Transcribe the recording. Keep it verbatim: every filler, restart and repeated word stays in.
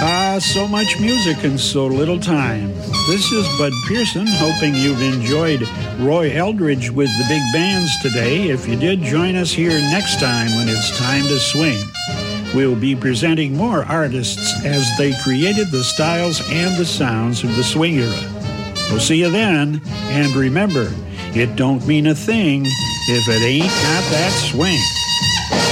Ah, so much music in so little time. This is Bud Pearson, hoping you've enjoyed Roy Eldridge with the big bands today. If you did, join us here next time when it's time to swing. We'll be presenting more artists as they created the styles and the sounds of the swing era. We'll see you then, and remember, it don't mean a thing if it ain't got that swing.